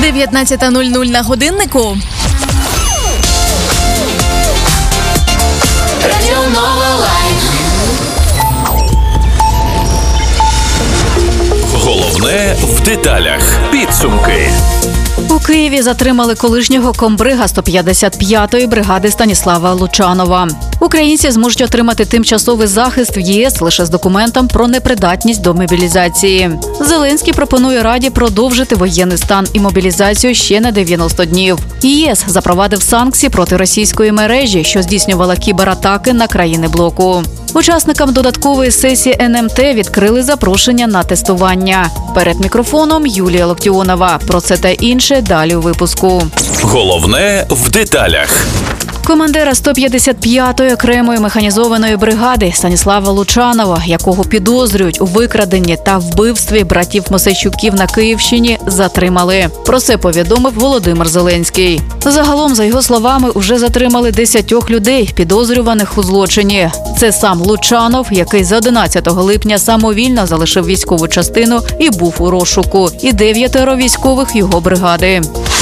19:00 на годиннику. Радіо Нова Лайн. Головне в деталях. Підсумки. У Києві затримали колишнього комбрига 155-ї бригади Станіслава Лучанова. Українці зможуть отримати тимчасовий захист в ЄС лише з документом про непридатність до мобілізації. Зеленський пропонує Раді продовжити воєнний стан і мобілізацію ще на 90 днів. ЄС запровадив санкції проти російської мережі, що здійснювала кібератаки на країни блоку. Учасникам додаткової сесії НМТ відкрили запрошення на тестування. Перед мікрофоном Юлія Локтіонова. Про це та інше далі у випуску. Головне в деталях. Командира 155-ї окремої механізованої бригади Станіслава Лучанова, якого підозрюють у викраденні та вбивстві братів Мосейчуків на Київщині, затримали. Про це повідомив Володимир Зеленський. Загалом, за його словами, уже затримали 10 людей, підозрюваних у злочині. Це сам Лучанов, який з 11 липня самовільно залишив військову частину і був у розшуку, і 9 військових його бригади.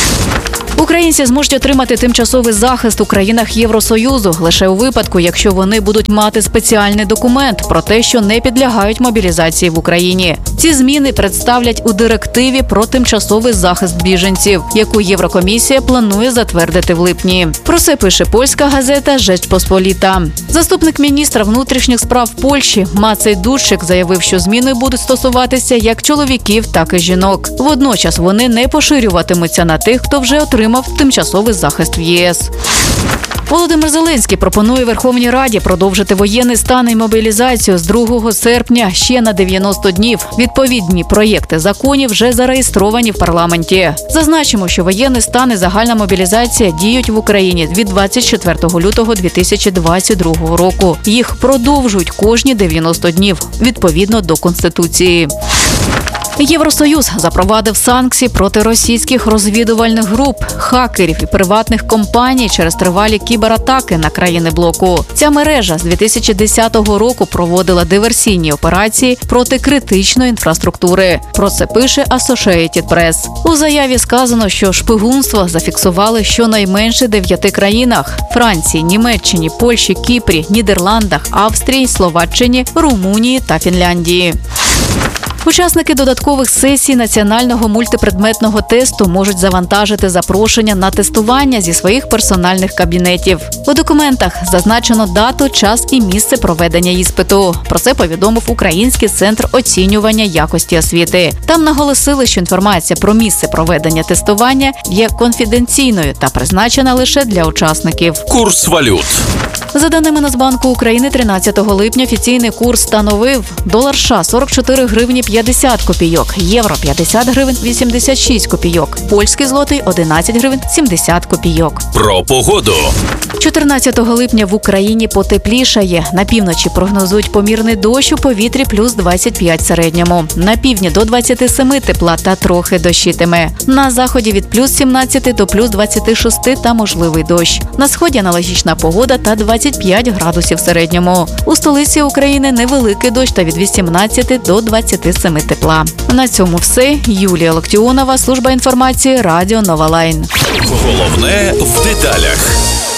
Українці зможуть отримати тимчасовий захист у країнах Євросоюзу лише у випадку, якщо вони будуть мати спеціальний документ про те, що не підлягають мобілізації в Україні. Ці зміни представлять у директиві про тимчасовий захист біженців, яку Єврокомісія планує затвердити в липні. Про це пише польська газета «Жечпосполіта». Заступник міністра внутрішніх справ Польщі Мацей Дудчик заявив, що зміни будуть стосуватися як чоловіків, так і жінок. Водночас вони не поширюватимуться на тих, хто вже отримав тимчасовий захист в ЄС. Володимир Зеленський пропонує Верховній Раді продовжити воєнний стан і мобілізацію з 2 серпня ще на 90 днів. Відповідні проєкти законів вже зареєстровані в парламенті. Зазначимо, що воєнний стан і загальна мобілізація діють в Україні від 24 лютого 2022 року. Їх продовжують кожні 90 днів, відповідно до Конституції. Євросоюз запровадив санкції проти російських розвідувальних груп, хакерів і приватних компаній через тривалі кібератаки на країни блоку. Ця мережа з 2010 року проводила диверсійні операції проти критичної інфраструктури. Про це пише Associated Press. У заяві сказано, що шпигунство зафіксували щонайменше 9 країнах – Франції, Німеччині, Польщі, Кіпрі, Нідерландах, Австрії, Словаччині, Румунії та Фінляндії. Учасники додаткових сесій національного мультипредметного тесту можуть завантажити запрошення на тестування зі своїх персональних кабінетів. У документах зазначено дату, час і місце проведення іспиту. Про це повідомив Український центр оцінювання якості освіти. Там наголосили, що інформація про місце проведення тестування є конфіденційною та призначена лише для учасників. Курс валют. За даними Нацбанку України, 13 липня офіційний курс становив долар США – 44 гривні 50 копійок, євро – 50 гривень 86 копійок, польський злотий – 11 гривень 70 копійок. Про погоду. 14 липня в Україні потеплішає. На півночі прогнозують помірний дощ, у повітрі плюс 25 в середньому. На півдні до 27 тепла та трохи дощитиме. На заході від плюс 17 до плюс 26 та можливий дощ. На сході аналогічна погода та 25 градусів в середньому. У столиці України невеликий дощ та від 18 до 27 тепла. На цьому все. Юлія Локтіонова, служба інформації, Радіо Нова Лайн. Головне в деталях.